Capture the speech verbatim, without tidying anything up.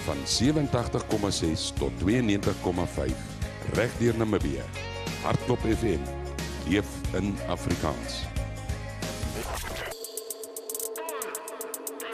van sewentagtig komma ses tot tweeënnegentig komma vyf reg deur Namibië. Hartklop F M, leef in Afrikaans.